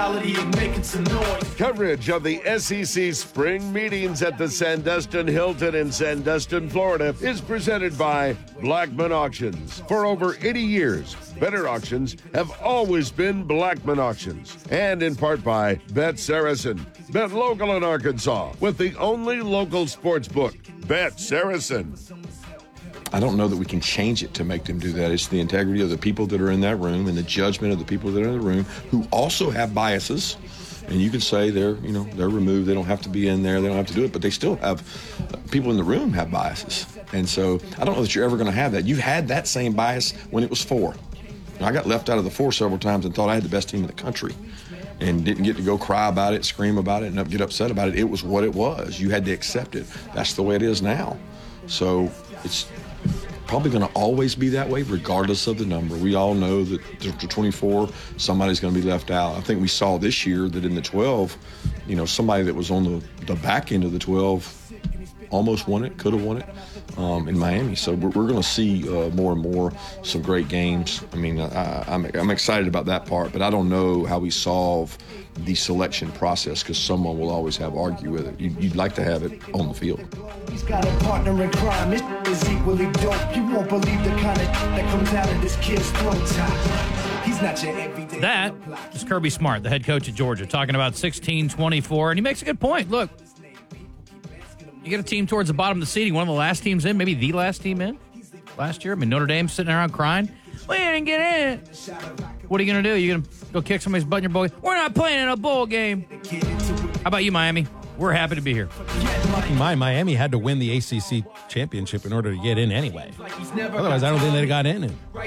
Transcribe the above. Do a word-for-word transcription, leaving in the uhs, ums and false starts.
Coverage of the S E C spring meetings at the Sandustin Hilton in Sandustin, Florida is presented by Blackman Auctions. For over eighty years, better auctions have always been Blackman Auctions. And in part by Bet Saracen. Bet local in Arkansas with the only local sports book, Bet Saracen. I don't know that we can change it to make them do that. It's the integrity of the people that are in that room and the judgment of the people that are in the room who also have biases. And you can say they're, you know, they're removed. They don't have to be in there. They don't have to do it. But they still have, people in the room have biases. And so I don't know that you're ever going to have that. You had that same bias when it was four. I got left out of the four several times and thought I had the best team in the country and didn't get to go cry about it, scream about it, and get upset about it. It was what it was. You had to accept it. That's the way it is now. So it's probably going to always be that way regardless of the number. We all know that the twenty-four, somebody's going to be left out. I think we saw this year that in the twelve, you know, somebody that was on the, the back end of the twelve almost won it, could have won it um, in Miami. So we're, we're going to see uh, more and more some great games. I mean, I, I'm, I'm excited about that part, but I don't know how we solve the selection process because someone will always have argue with it. You, you'd like to have it on the field. He's got a partner in crime. This is equally dope. You won't believe the kind of that comes out of this kid's throat. He's not your everyday. That is Kirby Smart, the head coach of Georgia, talking about sixteen twenty-four, and he makes a good point. Look, you get a team towards the bottom of the seeding, one of the last teams in, maybe the last team in last year. I mean, Notre Dame's sitting around crying. We didn't get in. What are you going to do? You going to go kick somebody's butt in your bowl game? We're not playing in a bowl game. How about you, Miami? We're happy to be here. My Miami had to win the A C C championship in order to get in anyway. Otherwise, I don't think they'd have got in.